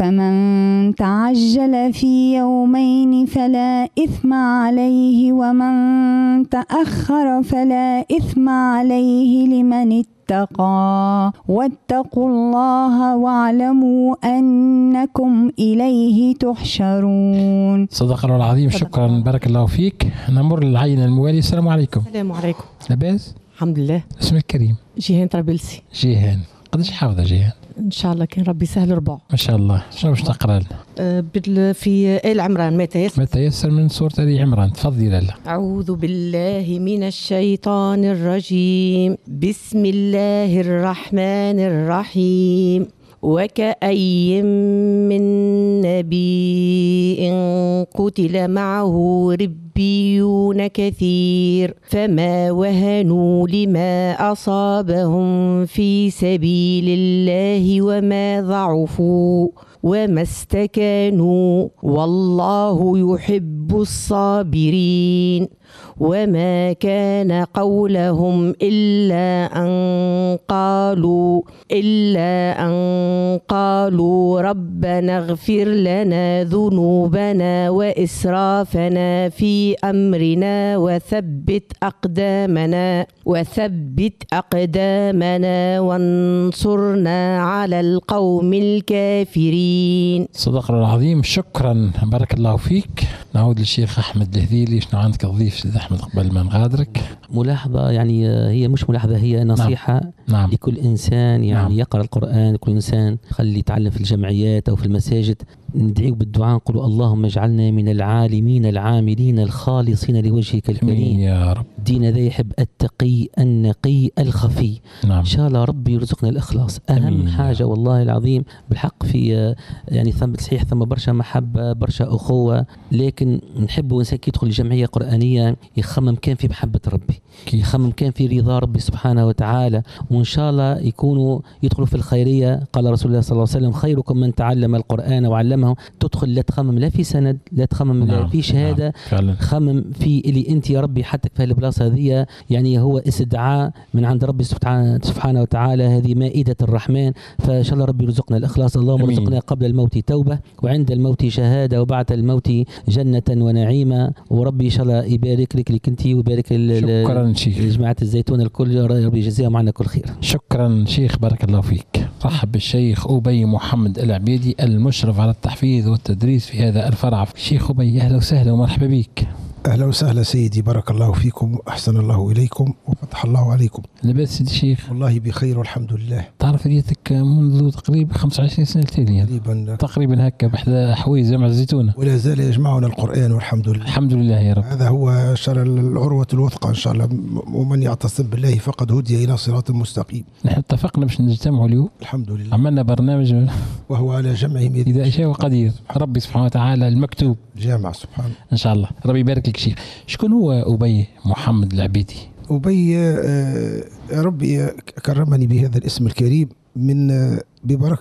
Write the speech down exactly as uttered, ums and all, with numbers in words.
فمن تعجل في يومين فلا إثم عليه ومن تأخر فلا إثم عليه لمن اتقى واتقوا الله واعلموا أنكم إليه تحشرون. صدق الله العظيم. شكرا بارك الله فيك. نمر للعين الموالي. السلام عليكم. السلام عليكم. لاباس؟ الحمد لله. اسمك الكريم؟ جيهان طرابلسي. جيهان، قداش حافظة جيهان؟ ان شاء الله كان ربي سهل ربع. ما شاء الله. شنو باش تقرا لنا؟ أه بدل في آل عمران ما تيسر. ما تيسر من سورة آل عمران. تفضلي لاله. أعوذ بالله من الشيطان الرجيم. بسم الله الرحمن الرحيم. وكأي من نبي قتل معه ربيون كثير فما وهنوا لما أصابهم في سبيل الله وما ضعفوا وما استكانوا والله يحب الصابرين. وما كان قولهم إلا أن قالوا إلا أن قالوا ربنا اغفر لنا ذنوبنا وإسرافنا في أمرنا وثبت أقدامنا وثبت أقدامنا وانصرنا على القوم الكافرين. صدق الله العظيم. شكرا بارك الله فيك. نعود للشيخ أحمد الهذيلي. شنو عندك تضيف سيد أحمد قبل ما نغادرك؟ ملاحظة، يعني هي مش ملاحظة، هي نصيحة. نعم. نعم. لكل إنسان يعني نعم. يقرأ القرآن، كل إنسان خلي يتعلم في الجمعيات أو في المساجد. ندعيه بالدعاء نقول اللهم اجعلنا من العالمين العاملين الخالصين لوجهك الكريم يا رب. دين ذا يحب التقي النقي الخفي. نعم. إن شاء الله ربي يرزقنا الإخلاص. أهم أمين. حاجة والله العظيم بالحق في يعني ثم صحيح ثم برشا محبة برشا أخوة، لكن نحب إنسان يدخل الجمعية قرآنية يخمم كان في محبة ربي، يخمم كان في رضا ربي سبحانه وتعالى، وإن شاء الله يكونوا يدخلوا في الخيرية. قال رسول الله صلى الله عليه وسلم خيركم من تعلم القرآن وعلمه. تدخل لا تخمم لا في سند لا تخمم لا في شهادة. نعم. خمم في اللي أنت يا ربي حتى في البلاصة هذه، يعني هو استدعاء من عند ربي سبحانه وتعالى، هذه مائدة الرحمن. فإن شاء الله ربي يرزقنا الإخلاص. اللهم ارزقنا قبل الموت توبة وعند الموت شهادة وبعد الموت جنة ونعيمة. وربي إن شاء الله يبارك لك لك أنت ويبارك شكرا شيخ جماعة الزيتون الكل، ربي يجزيهم عنا كل خير. شكرا شيخ بارك الله فيك. رحب بالشيخ أبي محمد العبيدي المشرف على التحفيظ والتدريس في هذا الفرع. شيخ أبي أهلا وسهلا ومرحبا بك. أهلا وسهلا سيدي، بارك الله فيكم وأحسن الله إليكم وفتح الله عليكم. لاباس سيدي الشيخ؟ والله بخير والحمد لله. تعرف ديتك منذ تقريبا خمسة وعشرين سنة تالية تقريبا تقريبا هكا بحذا حويز جامع الزيتونة، ولا زال يجمعنا القرآن والحمد لله. الحمد لله يا رب. هذا هو شر العروة الوثقى إن شاء الله، ومن يعتصم بالله فقد هدي إلى صراط مستقيم. نحن اتفقنا باش نجتمعوا اليوم الحمد لله، عملنا برنامج وهو على جمعهم إذا شاء قدير. ربي سبحانه وتعالى المكتوب جامع سبحانه إن شاء الله. ربي يبارك لك شيخ. شكون هو أبي محمد العبيدي؟ أبي ربي كرمني بهذا الاسم الكريم من ببركة